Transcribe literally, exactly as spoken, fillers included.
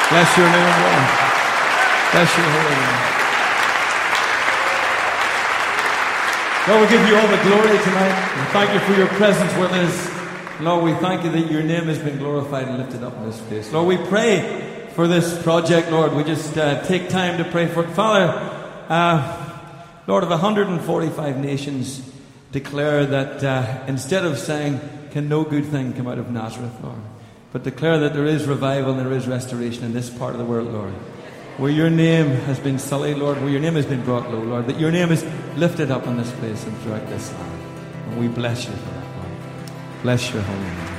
Bless your name, Lord. Bless your holy name. Lord, we give you all the glory tonight. We thank you for your presence with us. Lord, we thank you that your name has been glorified and lifted up in this place. Lord, we pray for this project, Lord. We just uh, take time to pray for it. Father, uh, Lord, of one hundred forty-five nations declare that uh, instead of saying, can no good thing come out of Nazareth, Lord, but declare that there is revival and there is restoration in this part of the world, Lord, where your name has been sullied, Lord, where your name has been brought low, Lord, that your name is lifted up in this place and throughout this land. And we bless you for that, Lord. Bless your holy name.